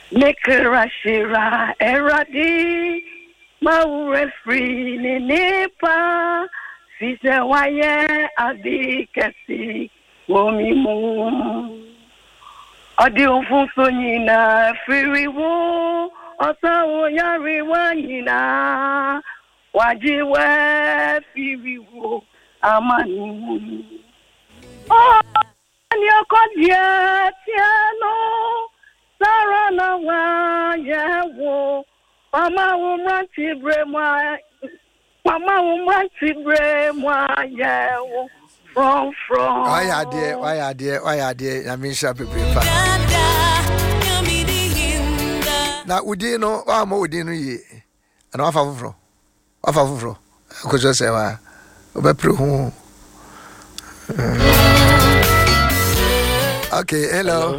Mekra shira eradi maure free ni nepa fise waye adikasi womimu adi ofunso nyina firiwo osawo yari wanyina wajiwe firiwo amani ni okodia tiano Sarana wa yewo Mama umranti bremwa yewo from Why are dear I mean sharp paper Now udino amo udino ye and off of because I say wa Okay, hello.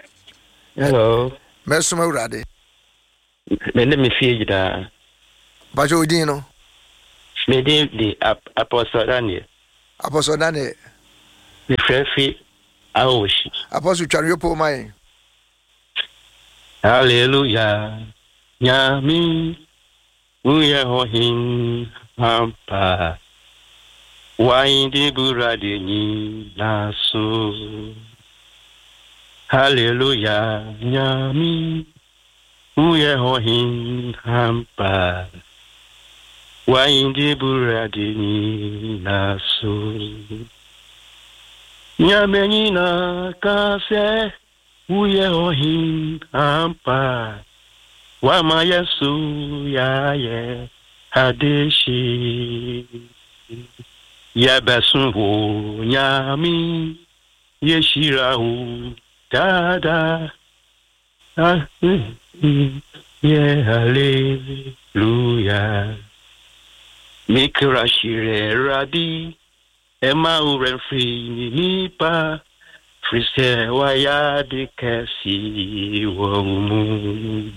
Mesuma urade. Me me fie da. Bajo udino. Me di Apostle Daniel. Apostle Daniel. Me frefi aoshi. Apostle Chariopo mai. Hallelujah. Nyami uye hohin ampa. Waindi burade ni naso. Hallelujah, nyami uye hohin hampa waindi buradini naso nyame na kase uye hohin hampa wama yesu yaye hadeshi yabesunwo nyami yeshirahu Dada, yeah, hallelujah. Mikra shire radi, ema urenfri nipa, frise waya de kasi womu.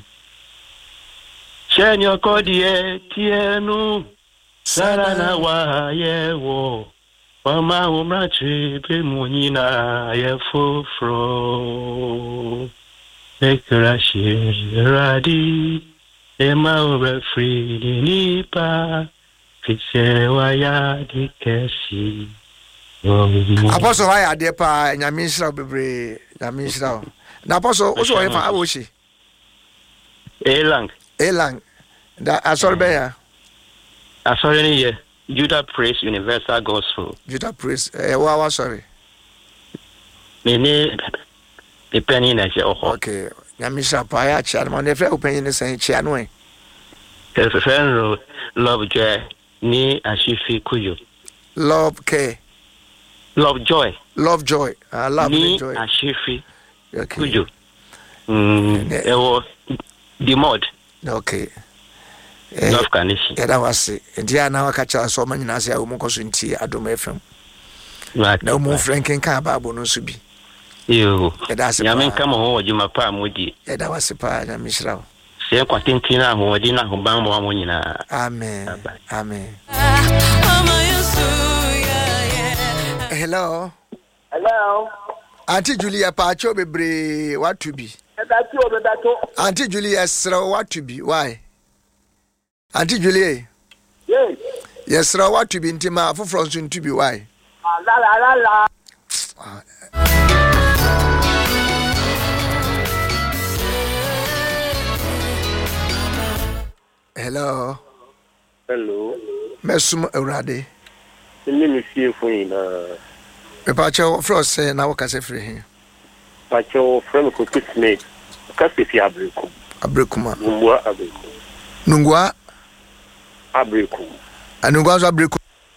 Senyo kodie tienu, sarana wa yewo. Mama umrachi be munina ye fofro Ekarashi radi Ema ure free nipa Fise waya dikesi Apostle waya depa nyamisra bebre nyamisra Na apostle oso oyefa awoshi Elang Da asorbe ya Asore ni ye Judah Praise Universal Gospel. Judah Praise. What sorry. Me penny na je oho. Okay. Nyamisha pa ya cha ma ne fe open ni say cha no e. Friend Love Joy ni Ashifi Kuyo. Love K. Love Joy. Love Joy. Love ni Joy. Ashifi Kuyo. Ewo the mod. Okay. Love Kanishi. That was it. Dia na wakacha so manyina se awu mkoso nti Adom FM. Na umu Franken ka babo no so bi. Yo. Nyame nka mo ho juma pa modi. That was pa na mishra. Se kwatinti na ho di na ho ban mo mo nyina. Amen. Amen. Hello. Auntie Julia Pacho bebre what to be? Auntie Julia Sra what to be? Why? Auntie Julie. Yes. Yes, sir. What to be intima for France to be why? La. Hello. Mesum Urade. Nimi fie fun na. Me pacho fro say na waka se free here. Pacho from ko Christmas. Ka se fi abreku. Abrekuma. Nungwa Abreku. Anungwa zo Abreku.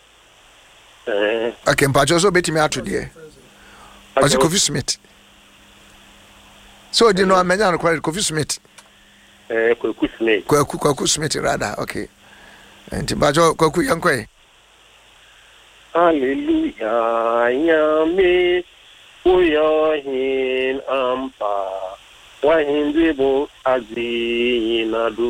Okay, mpacho so betimi ato de. Ose Kofi Smith. So di no amenya no Kofi Smith. Kwaku Smith rather. Okay. Enti mpacho kwaku yankwe. Hallelujah. Nyame uyohin ampa. Wahindebo azinadu.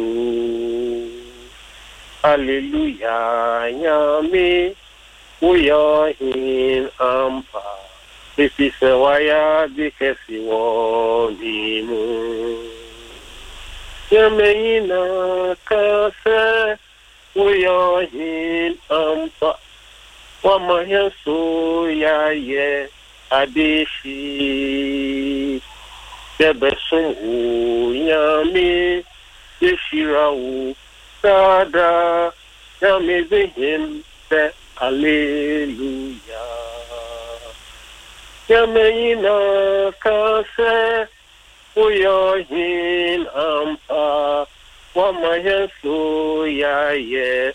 Hallelujah, nyame uyohin ampa. This is waya dikesi wonimu. Yamina kase uyohin ampa wamaya soya ye adeshi debesun yami yeshirawu sada yami zihim de hallelujah Yamina kase uyohin ampa wamaya soya ye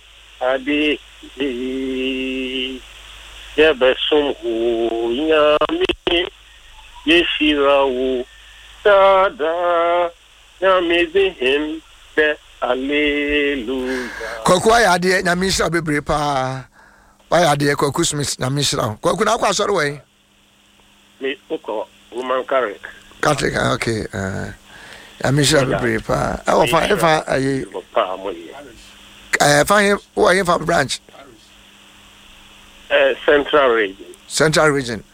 adeshi Yebesum yami yeshirawu sada yami zihim de hallelujah. Kwaku ayade na misra bebre pa. Ayade Kwaku Smith na misra. Kwaku na kwa soro we. Me uko woman Catholic. Catholic okay. Na misra bebre pa. Awo fa ayi. Fa him wo him fa branch. Central region. Central region.